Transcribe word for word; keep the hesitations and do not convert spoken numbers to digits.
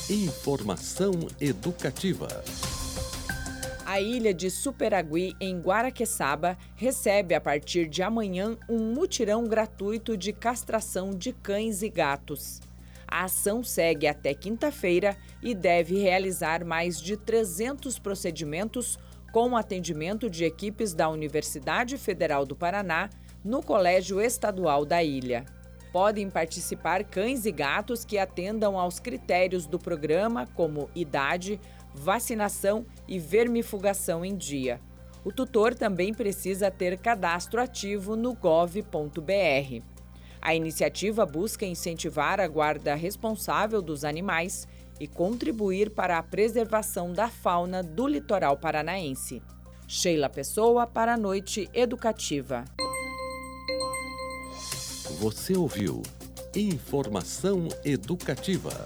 Informação educativa. A ilha de Superagui, em Guaraqueçaba, recebe a partir de amanhã um mutirão gratuito de castração de cães e gatos. A ação segue até quinta-feira e deve realizar mais de trezentos procedimentos com atendimento de equipes da Universidade Federal do Paraná no Colégio Estadual da ilha. Podem participar cães e gatos que atendam aos critérios do programa, como idade, vacinação e vermifugação em dia. O tutor também precisa ter cadastro ativo no gov ponto br. A iniciativa busca incentivar a guarda responsável dos animais e contribuir para a preservação da fauna do litoral paranaense. Sheila Pessoa para a Noite Educativa. Você ouviu Informação Educativa.